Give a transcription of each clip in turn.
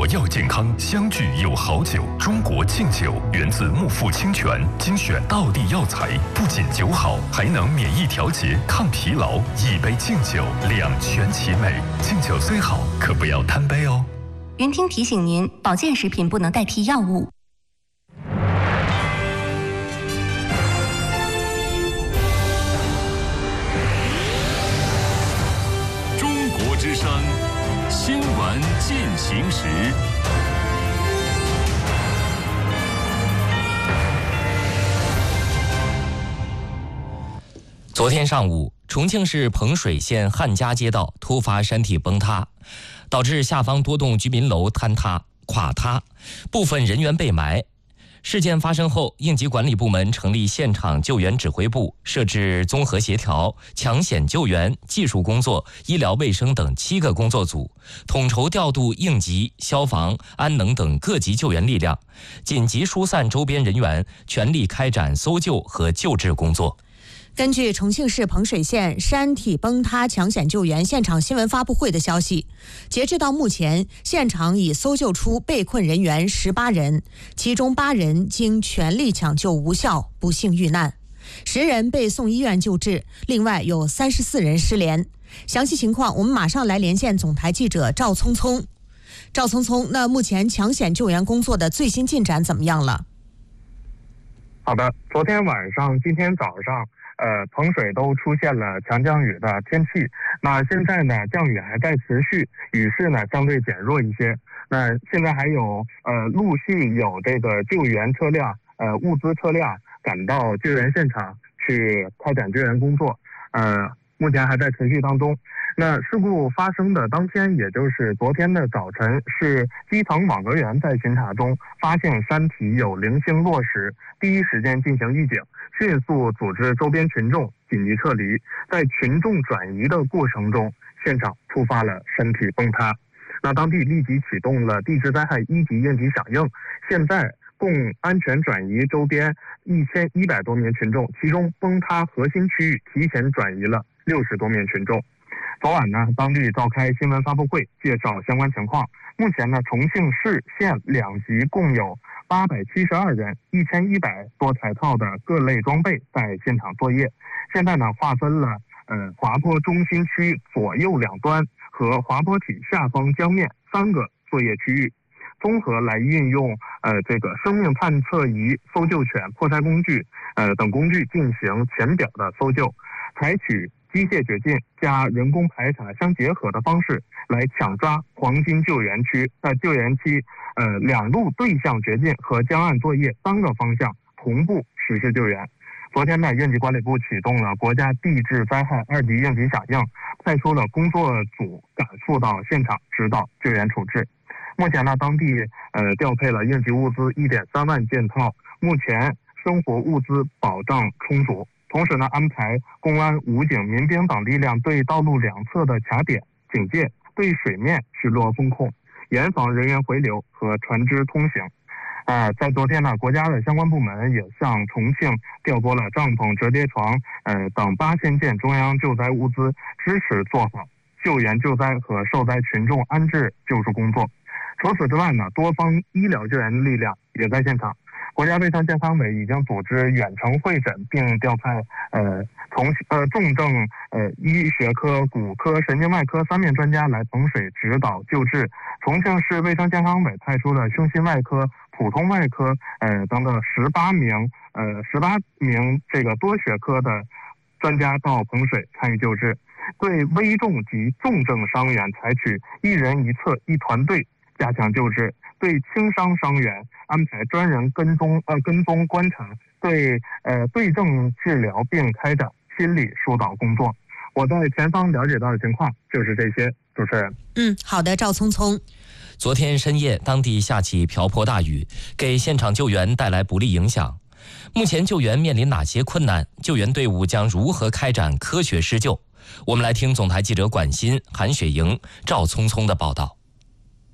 要健康，相聚有好酒。中国敬酒源自木富清泉，精选道地药材，不仅酒好，还能免疫调节、抗疲劳。一杯敬酒，两全其美。敬酒虽好，可不要贪杯哦。 云听提醒您，保健食品不能代替药物。 中国之声新闻进行时。 昨天上午，重庆市彭水县汉家街道突发山体崩塌，导致下方多栋居民楼坍塌、垮塌，部分人员被埋。事件发生后，应急管理部门成立现场救援指挥部，设置综合协调、抢险救援、技术工作、医疗卫生等7个工作组，统筹调度应急、消防、安能等各级救援力量，紧急疏散周边人员，全力开展搜救和救治工作。 根据重庆市彭水县山体崩塌抢险救援现场新闻发布会的消息，截至到目前，现场已搜救出被困人员18人，其中8人经全力抢救无效，不幸遇难，10人被送医院救治，另外有34人失联。详细情况，我们马上来连线总台记者赵聪聪。赵聪聪，那目前抢险救援工作的最新进展怎么样了？ 好的，昨天晚上、今天早上。彭水都出现了强降雨的天气，那现在呢降雨还在持续，雨势呢相对减弱一些。那现在还有陆续有这个救援车辆、物资车辆赶到救援现场去开展救援工作，目前还在持续当中。那事故发生的当天，也就是昨天的早晨，是基层网格员在巡查中发现山体有零星落石，第一时间进行预警，迅速组织周边群众紧急撤离。在群众转移的过程中，现场突发了山体崩塌。那当地立即启动了地质灾害1级应急响应，现在共安全转移周边1100多名群众，其中崩塌核心区域提前转移了60多名群众。昨晚呢，当地召开新闻发布会，介绍相关情况。目前呢，重庆市县2级共有872人、1100多台套的各类装备在现场作业。现在呢，划分了滑坡中心区左右两端和滑坡体下方江面3个作业区域，综合来运用这个生命探测仪、搜救犬、破拆工具等工具进行浅表的搜救，采取机械掘进加人工排查相结合的方式来抢抓黄金救援区。在救援期2路对向掘进和江岸作业3个方向同步实施救援。昨天呢，应急管理部启动了国家地质灾害2级应急响应，派出了工作组赶赴到现场指导救援处置。目前呢，当地调配了应急物资1.3万件套，目前生活物资保障充足。同时呢，安排公安、武警、民兵等力量对道路两侧的卡点警戒，对水面巡逻风控，严防人员回流和船只通行。在昨天呢，国家的相关部门也向重庆调拨了帐篷、折叠床等8000件中央救灾物资，支持做好救援救灾和受灾群众安置救助工作。除此之外呢，多方医疗救援力量也在现场。国家卫生健康委已经组织远程会诊，并调派重症医学科、骨科、神经外科3面专家来彭水指导救治。重庆市卫生健康委派出了胸心外科、普通外科等等18名这个多学科的专家到彭水参与救治。对危重及重症伤员采取1人1侧1团队加强救治，对轻伤伤员安排专人跟踪观察，对症治疗，并开展心理疏导工作。我在前方了解到的情况就是这些，主持人。 好的，赵聪聪。 昨天深夜，当地下起瓢泼大雨，给现场救援带来不利影响。目前救援面临哪些困难？救援队伍将如何开展科学施救？我们来听总台记者管鑫、韩雪莹、赵聪聪的报道。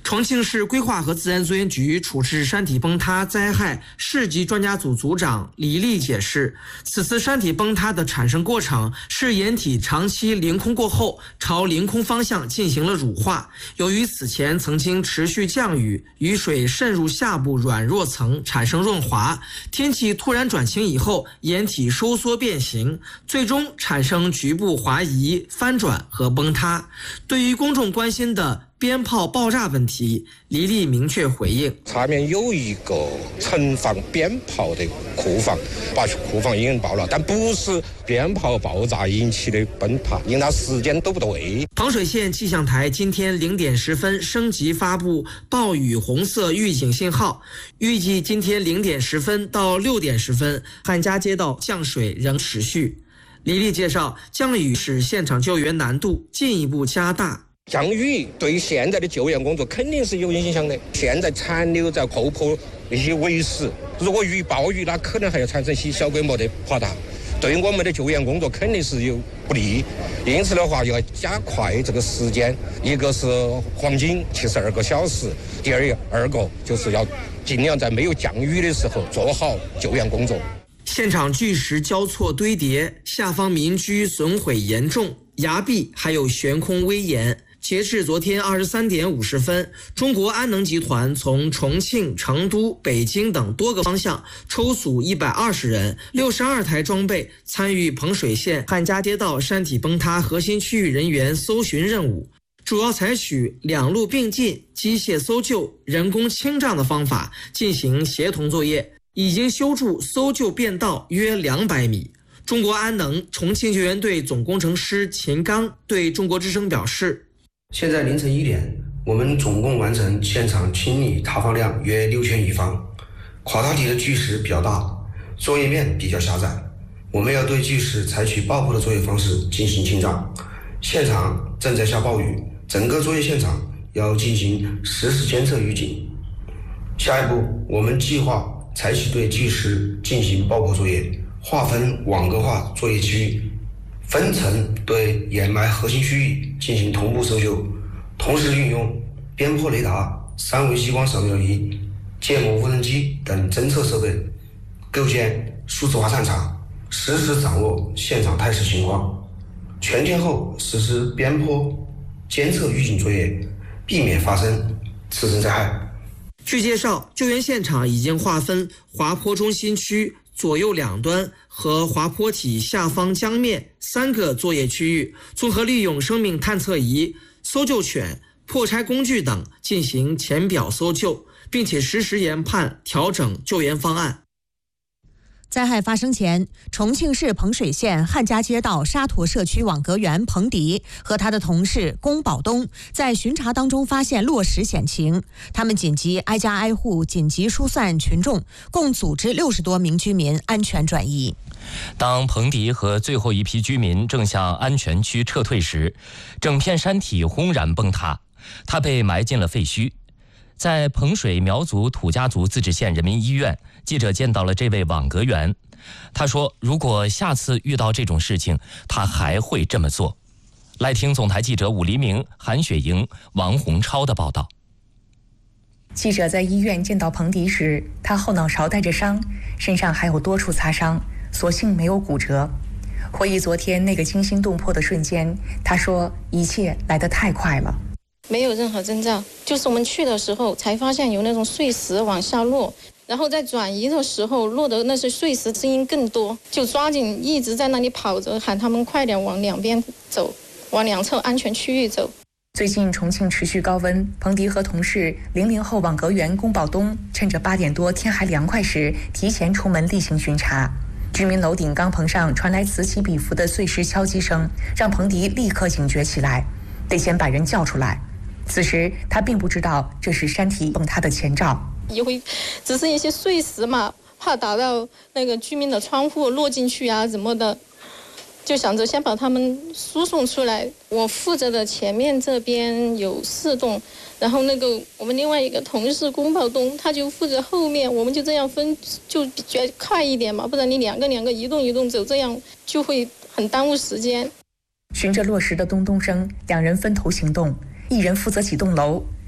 重庆市规划和自然资源局处置山体崩塌灾害市级专家组组长李丽解释，此次山体崩塌的产生过程是岩体长期凌空过后，朝凌空方向进行了乳化。由于此前曾经持续降雨，雨水渗入下部软弱层，产生润滑，天气突然转晴以后，岩体收缩变形，最终产生局部滑移、翻转和崩塌。对于公众关心的鞭炮爆炸问题，李丽明确回应： 下面有一个存放鞭炮的库房，把库房引爆了，但不是鞭炮爆炸引起的崩塌，因为它时间都不对。 彭水县气象台今天0点10分升级发布暴雨红色预警信号，预计今天0点10分到6点10分，汉家街道降水仍持续。李丽介绍，降雨使现场救援难度进一步加大。 降雨对现在的救援工作肯定是有影响的。现在残留在后坡那些围石，如果遇暴雨，那可能还要产生些小规模的滑塌，对我们的救援工作肯定是有不利。因此的话，要加快这个时间，一个是黄金72个小时，第二个就是要尽量在没有降雨的时候做好救援工作。 现场巨石交错堆叠，下方民居损毁严重，崖壁还有悬空危岩。截至昨天23点50分，中国安能集团从重庆、成都、北京等多个方向抽组120人、62台装备参与彭水县汉家街道山体崩塌核心区域人员搜寻任务，主要采取两路并进、机械搜救、人工清障的方法进行协同作业，已经修筑搜救便道约200米。中国安能重庆救援队总工程师秦刚对中国之声表示， 现在凌晨1点，我们总共完成现场清理塌方量约6000余方，垮塌体的巨石比较大，作业面比较狭窄，我们要对巨石采取爆破的作业方式进行清障。现场正在下暴雨，整个作业现场要进行实时监测预警。下一步，我们计划采取对巨石进行爆破作业，划分网格化作业区域，分层对掩埋核心区域进行同步搜救，同时运用边坡雷达、3维激光扫描仪、芥末无人机等侦测设备，构建数字化战场，实时掌握现场态势情况，全天候实施边坡监测预警作业，避免发生次生灾害。 据介绍，救援现场已经划分滑坡中心区左右两端和滑坡体下方江面3个作业区域，综合利用生命探测仪、搜救犬、破拆工具等进行浅表搜救，并且实时研判调整救援方案。 灾害发生前，重庆市彭水县汉家街道沙坨社区网格员彭迪和他的同事龚宝东在巡查当中发现落石险情，他们紧急挨家挨户紧急疏散群众，共组织60多名居民安全转移。 当彭迪和最后一批居民正向安全区撤退时，整片山体轰然崩塌，他被埋进了废墟。在彭水苗族土家族自治县人民医院，记者见到了这位网格员。他说，如果下次遇到这种事情，他还会这么做。来听总台记者武黎明、韩雪莹、王洪超的报道。 记者在医院见到彭迪时，他后脑勺带着伤，身上还有多处擦伤，所幸没有骨折。回忆昨天那个惊心动魄的瞬间，他说一切来得太快了， 没有任何征兆，就是我们去的时候才发现有那种碎石往下落，然后在转移的时候落的那些碎石声音更多，就抓紧一直在那里跑着，喊他们快点往两边走，往两侧安全区域走。 最近重庆持续高温，彭迪和同事00后网格员龚宝东趁着8点多天还凉快时，提前出门例行巡查。居民楼顶钢棚上传来此起彼伏的碎石敲击声，让彭迪立刻警觉起来，得先把人叫出来。此时他并不知道这是山体崩塌的前兆， 以为只是一些碎石嘛，怕打到那个居民的窗户落进去啊怎么的，就想着先把他们输送出来。我负责的前面这边有4栋，然后那个我们另外一个同事龚宝东他就负责后面，我们就这样分，就比较快一点嘛，不然你两个移动走，这样就会很耽误时间。 循着落石的咚咚声，2人分头行动，一人负责几栋楼，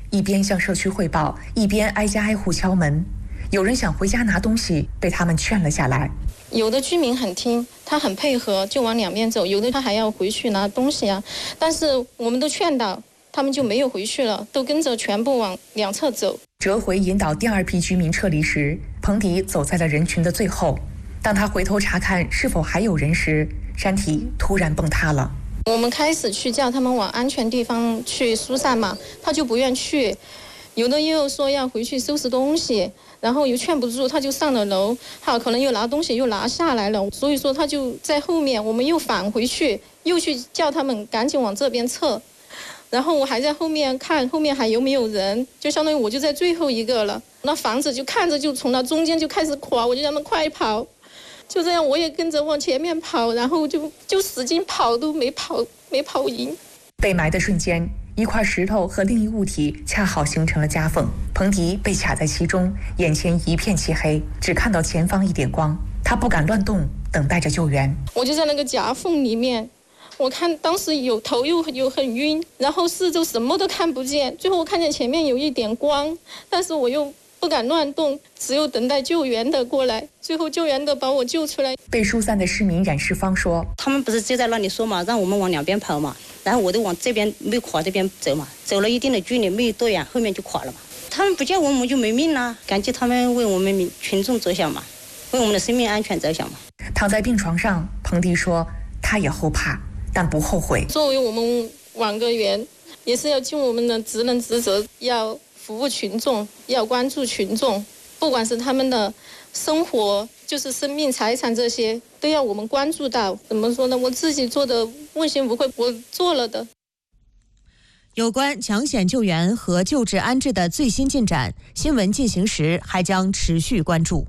一边向社区汇报，一边挨家挨户敲门。有人想回家拿东西，被他们劝了下来。 有的居民很听，他很配合，就往两边走；有的他还要回去拿东西啊。但是我们都劝导，他们就没有回去了，都跟着全部往两侧走。 折回引导第二批居民撤离时，彭迪走在了人群的最后。当他回头查看是否还有人时，山体突然崩塌了。 我们开始去叫他们往安全地方去疏散嘛，他就不愿去。有的又说要回去收拾东西，然后又劝不住，他就上了楼，好，可能又拿东西又拿下来了，所以说他就在后面，我们又返回去，又去叫他们赶紧往这边撤。然后我还在后面看后面还有没有人，就相当于我就在最后一个了。那房子就看着就从那中间就开始垮，我就让他们快跑。就这样我也跟着往前面跑，然后就使劲跑都没跑赢。 被埋的瞬间，一块石头和另一物体恰好形成了夹缝，彭迪被卡在其中，眼前一片漆黑，只看到前方一点光。他不敢乱动，等待着救援。 我就在那个夹缝里面，我看当时有头又很晕，然后四周什么都看不见，最后我看见前面有一点光，但是我又不敢乱动，只有等待救援的过来，最后救援的把我救出来。 被疏散的市民冉世芳说， 他们不是就在那里说嘛，让我们往两边跑嘛，然后我就往这边没垮这边走嘛，走了一定的距离没多远，后面就垮了嘛。他们不叫我们就没命了，感激他们为我们群众着想嘛，为我们的生命安全着想嘛。 躺在病床上，彭迪说他也后怕，但不后悔。 作为我们网格员，也是要尽我们的职能职责，要服务群众，要关注群众，不管是他们的生活，就是生命财产这些，都要我们关注到。怎么说呢？我自己做的问心无愧，我做了的。 有关抢险救援和救治安置的最新进展，新闻进行时还将持续关注。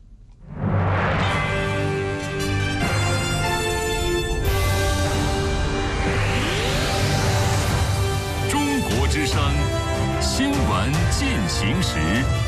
中国之声新闻进行时。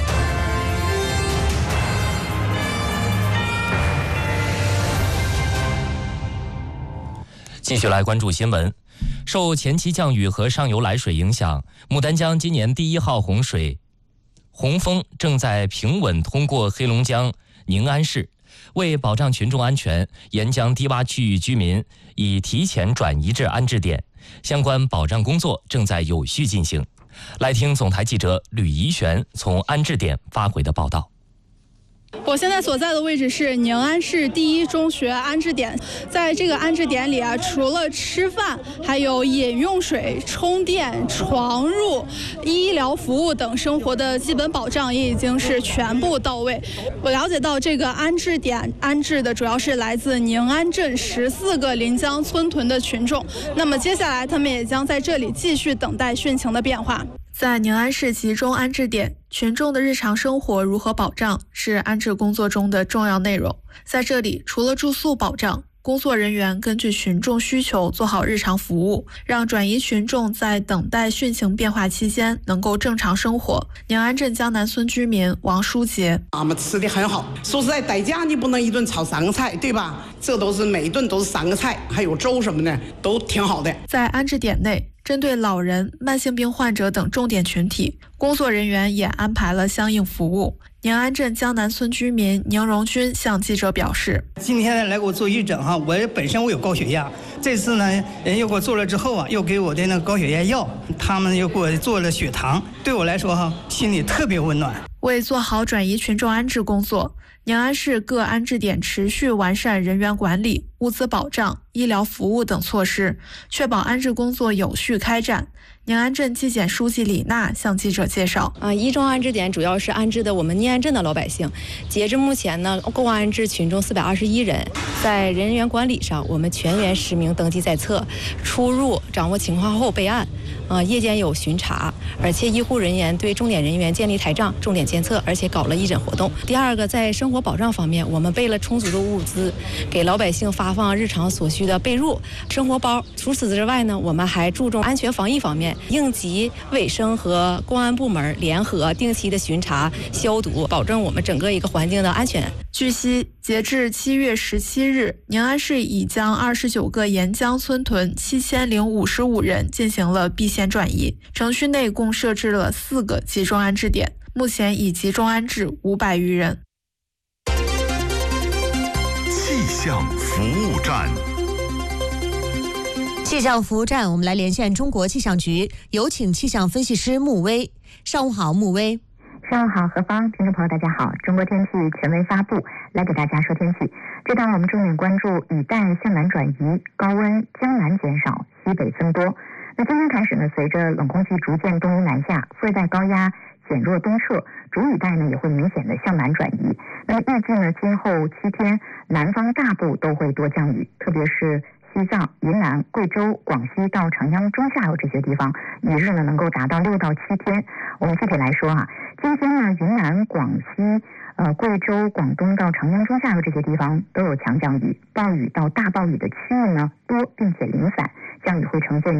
继续来关注新闻。受前期降雨和上游来水影响，牡丹江今年第1号洪峰正在平稳通过黑龙江宁安市。为保障群众安全，沿江低洼区域居民已提前转移至安置点，相关保障工作正在有序进行。来听总台记者吕怡璇从安置点发回的报道。 我现在所在的位置是宁安市第1中学安置点，在这个安置点里啊，除了吃饭，还有饮用水、充电、床褥、医疗服务等生活的基本保障也已经是全部到位。我了解到，这个安置点安置的主要是来自宁安镇14个临江村屯的群众，那么接下来他们也将在这里继续等待汛情的变化。在宁安市集中安置点，群众的日常生活如何保障是安置工作中的重要内容。在这里，除了住宿保障，工作人员根据群众需求做好日常服务，让转移群众在等待汛情变化期间能够正常生活。宁安镇江南村居民王书杰： 俺们吃的很好，说实在，在家你不能一顿炒3个菜，对吧？这都是每一顿都是3个菜，还有粥什么的，都挺好的。 在安置点内，针对老人、慢性病患者等重点群体，工作人员也安排了相应服务。宁安镇江南村居民宁荣军向记者表示： 今天来给我做预诊哈，我本身有高血压，这次呢人又给我做了之后啊，又给我的那个高血压药，他们又给我做了血糖，对我来说哈，心里特别温暖。 为做好转移群众安置工作，宁安市各安置点持续完善人员管理、物资保障、医疗服务等措施，确保安置工作有序开展。宁安镇纪检书记李娜向记者介绍 ，1中安置点主要是安置的我们宁安镇的老百姓，截至目前呢，共安置群众421人。在人员管理上，我们全员实名登记在册，出入掌握情况后备案。夜间有巡查，而且医护人员对重点人员建立台账，重点监测，而且搞了义诊活动。第二个，在生活生活保障方面，我们备了充足的物资，给老百姓发放日常所需的被褥、生活包。除此之外呢，我们还注重安全防疫方面，应急卫生和公安部门联合定期的巡查消毒，保证我们整个一个环境的安全。 据悉，截至7月17日，宁安市已将29个沿江村屯7055人进行了避县转移，城区内共设置了4个集中安置点，目前已集中安置500余人。 气象服务站。 气象服务站，我们来连线中国气象局，有请气象分析师穆威。上午好，穆威。 上午好，何芳，听众朋友大家好。中国天气权威发布，来给大家说天气。这段我们重点关注雨带向南转移，高温江南减少，西北增多。那今天开始呢，随着冷空气逐渐东移南下，副热带高压减弱东撤，主雨带呢也会明显的向南转移。那么预计呢，今后7天南方大部都会多降雨，特别是西藏、云南、贵州、广西到长江中下游这些地方，雨日呢能够达到6到7天。我们具体来说啊，今天呢，云南、广西、贵州、广东到长江中下游这些地方都有强降雨，暴雨到大暴雨的区域呢多，并且零散，降雨会呈现